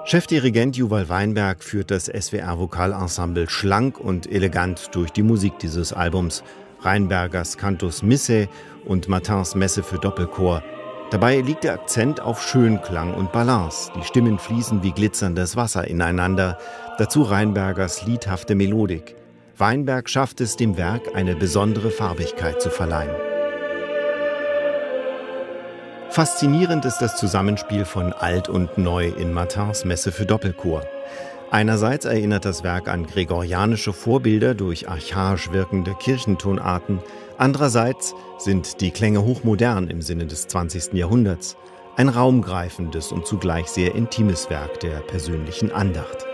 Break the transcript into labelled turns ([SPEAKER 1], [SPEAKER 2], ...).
[SPEAKER 1] Chefdirigent Juval Weinberg führt das SWR-Vokalensemble schlank und elegant durch die Musik dieses Albums. Rheinbergers Cantus Missae und Martins Messe für Doppelchor. Dabei liegt der Akzent auf Schönklang und Balance. Die Stimmen fließen wie glitzerndes Wasser ineinander. Dazu Rheinbergers liedhafte Melodik. Weinberg schafft es, dem Werk eine besondere Farbigkeit zu verleihen. Faszinierend ist das Zusammenspiel von Alt und Neu in Martins Messe für Doppelchor. Einerseits erinnert das Werk an gregorianische Vorbilder durch archaisch wirkende Kirchentonarten. Andererseits sind die Klänge hochmodern im Sinne des 20. Jahrhunderts. Ein raumgreifendes und zugleich sehr intimes Werk der persönlichen Andacht.